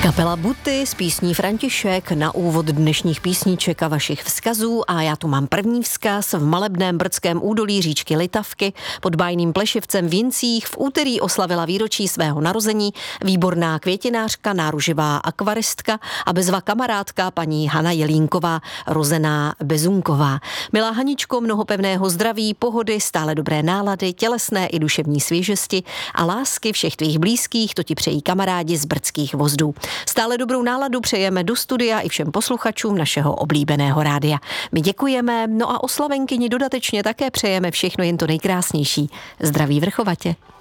Kapela Buty s písní František na úvod dnešních písniček a vašich vzkazů a já tu mám první vzkaz. V malebném brdském údolí říčky Litavky pod bájným Plešivcem v Jincích v úterý oslavila výročí svého narození výborná květinářka, náruživá akvaristka a bezva kamarádka paní Hana Jelínková, rozená Bezunková. Milá Haničko, mnoho pevného zdraví, pohody, stále dobré nálady, tělesné i duševní svěžesti a lásky všech tvých blízkých, to ti přejí kamarádi z brdských vozdů. Stále dobrou náladu přejeme do studia i všem posluchačům našeho oblíbeného rádia. My děkujeme, no a oslavenkyni dodatečně také přejeme všechno jen to nejkrásnější. Zdraví Vrchovatě.